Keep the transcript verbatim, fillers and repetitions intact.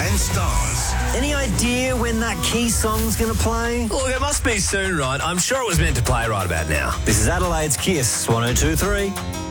and stars. Any idea when that Key song's going to play? Look, it must be soon, right? I'm sure it was meant to play right about now. This is Adelaide's Kiss one oh two three.